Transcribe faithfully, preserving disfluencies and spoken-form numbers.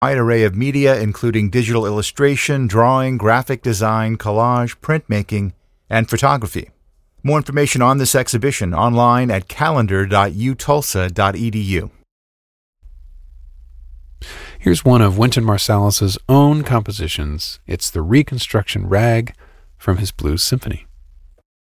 wide array of media, including digital illustration, drawing, graphic design, collage, printmaking, and photography. More information on this exhibition online at calendar dot u tulsa dot e d u. Here's one of Wynton Marsalis's own compositions. It's the Reconstruction Rag from his Blues Symphony.